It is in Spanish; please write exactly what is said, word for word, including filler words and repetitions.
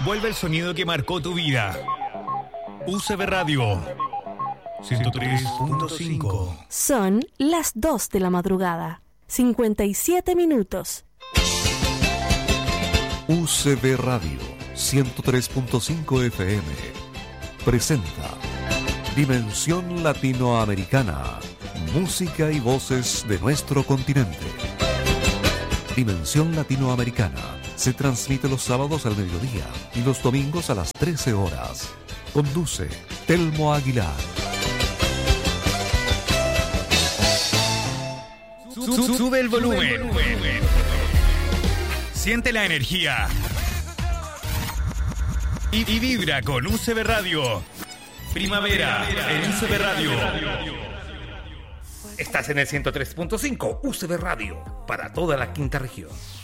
Vuelve el sonido que marcó tu vida. U C B Radio ciento tres punto cinco. Son las dos de la madrugada, cincuenta y siete minutos. U C B Radio ciento tres punto cinco F M presenta Dimensión Latinoamericana, música y voces de nuestro continente. Dimensión Latinoamericana se transmite los sábados al mediodía y los domingos a las trece horas. Conduce Telmo Aguilar. Sube el volumen. Siente la energía. Y, y vibra con U C B Radio. Primavera en U C B Radio. Estás en el ciento tres punto cinco U C B Radio para toda la quinta región.